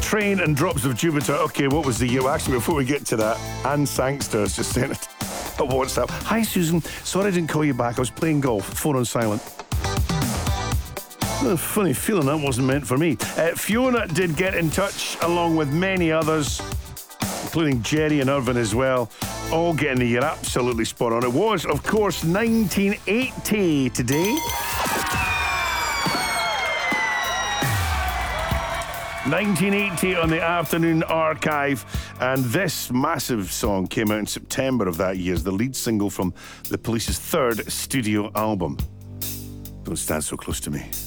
Train and Drops of Jupiter. Okay, what was the year? Well, actually, before we get to that, Anne Sangster's just sent it on WhatsApp. Hi, Susan. Sorry I didn't call you back. I was playing golf. Phone on silent. A funny feeling that wasn't meant for me. Fiona did get in touch, along with many others, including Jerry and Irvin as well, all getting the year absolutely spot on. It was, of course, 1980 today. 1980 on the Afternoon Archive, and this massive song came out in September of that year as the lead single from The Police's third studio album. Don't stand so close to me.